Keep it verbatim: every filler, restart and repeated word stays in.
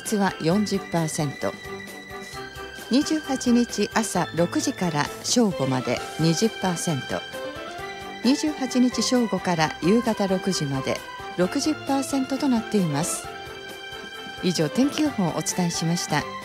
率は よんじゅっパーセント、にじゅうはちにち朝ろくじから正午まで にじゅっパーセント、にじゅうはちにち正午から夕方ろくじまで ろくじゅっパーセント となっています。以上、天気予報をお伝えしました。